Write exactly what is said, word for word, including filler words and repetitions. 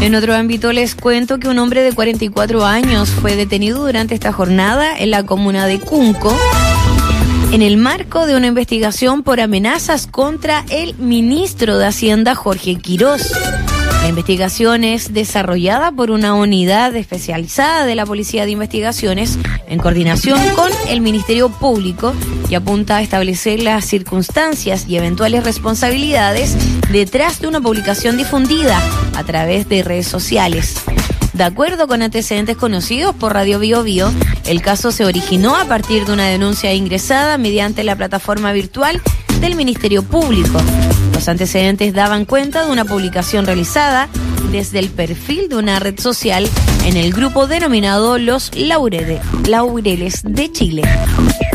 En otro ámbito les cuento que un hombre de cuarenta y cuatro años fue detenido durante esta jornada en la comuna de Cunco en el marco de una investigación por amenazas contra el ministro de Hacienda, Jorge Quirós. La investigación es desarrollada por una unidad especializada de la Policía de Investigaciones en coordinación con el Ministerio Público y apunta a establecer las circunstancias y eventuales responsabilidades detrás de una publicación difundida a través de redes sociales. De acuerdo con antecedentes conocidos por Radio Bio Bio, el caso se originó a partir de una denuncia ingresada mediante la plataforma virtual del Ministerio Público. Los antecedentes daban cuenta de una publicación realizada desde el perfil de una red social en el grupo denominado Los Laureles, Laureles de Chile.